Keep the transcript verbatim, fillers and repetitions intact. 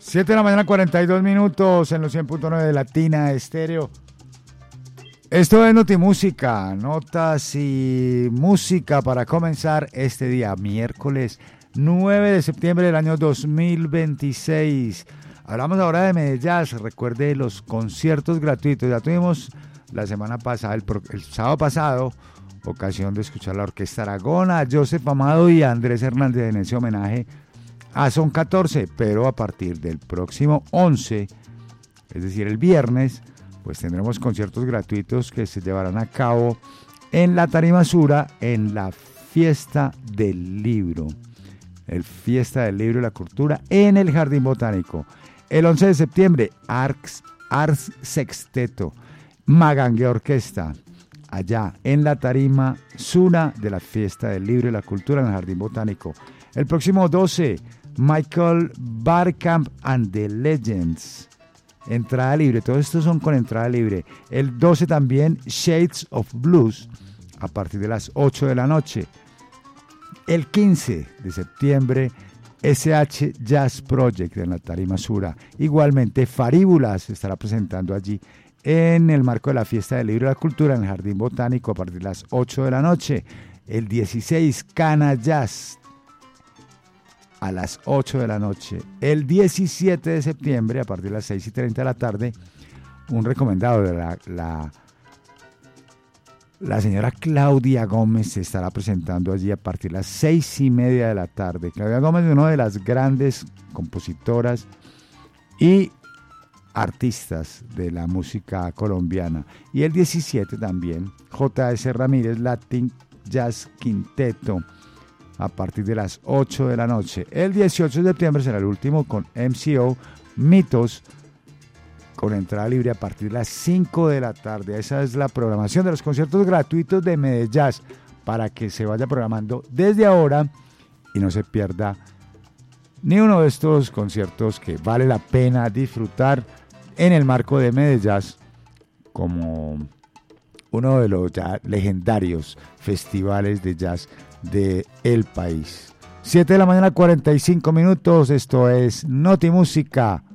siete de la mañana, cuarenta y dos minutos en los cien punto nueve de Latina Estéreo. Esto es Notimúsica, notas y música para comenzar este día, miércoles nueve de septiembre del año dos mil veintiséis. Hablamos ahora de Medellín. Recuerde los conciertos gratuitos. Ya tuvimos la semana pasada, el, el sábado pasado, ocasión de escuchar la Orquesta Aragona, Joseph Amado y Andrés Hernández en ese homenaje a Son catorce, pero a partir del próximo once, es decir, el viernes, pues tendremos conciertos gratuitos que se llevarán a cabo en la Tarima Sura, en la Fiesta del Libro, el Fiesta del Libro y la Cultura en el Jardín Botánico. El once de septiembre, Ars, Ars Sexteto, Magangue Orquesta, allá en la Tarima Sura de la Fiesta del Libro y la Cultura en el Jardín Botánico. El próximo doce, Michael Barkamp and the Legends, entrada libre, todos estos son con entrada libre. El doce también, Shades of Blues, a partir de las ocho de la noche. El quince de septiembre, S H Jazz Project en la Tarima Sura. Igualmente, Faríbulas se estará presentando allí en el marco de la Fiesta del Libro y la Cultura en el Jardín Botánico a partir de las ocho de la noche. El dieciséis, Cana Jazz a las ocho de la noche. El diecisiete de septiembre, a partir de las seis y treinta de la tarde, un recomendado de la, la, la señora Claudia Gómez se estará presentando allí a partir de las seis y media de la tarde. Claudia Gómez es una de las grandes compositoras y artistas de la música colombiana. Y el diecisiete también, J S Ramírez Latin Jazz Quinteto, a partir de las ocho de la noche. El dieciocho de septiembre será el último con M C O Mitos, con entrada libre a partir de las cinco de la tarde. Esa es la programación de los conciertos gratuitos de Medellín, para que se vaya programando desde ahora y no se pierda ni uno de estos conciertos que vale la pena disfrutar en el marco de Medellín, como uno de los ya legendarios festivales de jazz de el país. siete de la mañana, cuarenta y cinco minutos. Esto es Notimúsica.